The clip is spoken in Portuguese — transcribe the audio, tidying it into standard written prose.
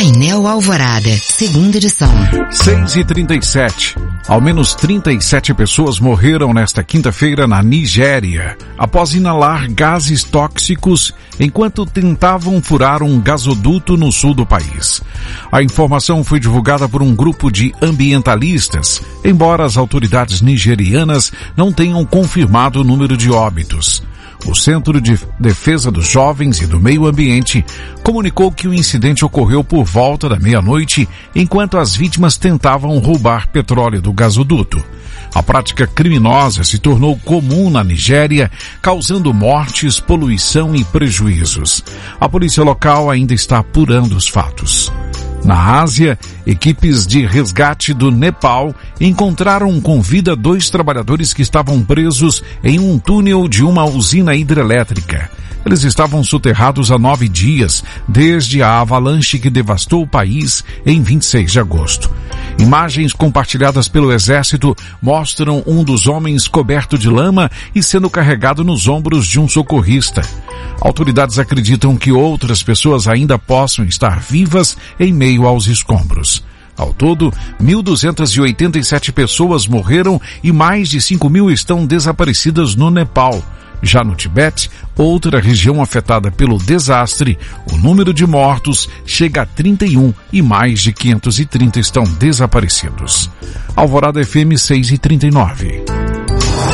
Painel Alvorada, segunda edição. 6h37. Ao menos 37 pessoas morreram nesta quinta-feira na Nigéria, após inalar gases tóxicos enquanto tentavam furar um gasoduto no sul do país. A informação foi divulgada por um grupo de ambientalistas, embora as autoridades nigerianas não tenham confirmado o número de óbitos. O Centro de Defesa dos Jovens e do Meio Ambiente comunicou que o incidente ocorreu por volta da meia-noite, enquanto as vítimas tentavam roubar petróleo do gasoduto. A prática criminosa se tornou comum na Nigéria, causando mortes, poluição e prejuízos. A polícia local ainda está apurando os fatos. Na Ásia, equipes de resgate do Nepal encontraram com vida 2 trabalhadores que estavam presos em um túnel de uma usina hidrelétrica. Eles estavam soterrados há 9 dias, desde a avalanche que devastou o país em 26 de agosto. Imagens compartilhadas pelo Exército mostram um dos homens coberto de lama e sendo carregado nos ombros de um socorrista. Autoridades acreditam que outras pessoas ainda possam estar vivas em meio aos escombros. Ao todo, 1.287 pessoas morreram e mais de 5.000 estão desaparecidas no Nepal. Já no Tibete, outra região afetada pelo desastre, o número de mortos chega a 31 e mais de 530 estão desaparecidos. Alvorada FM 6h39.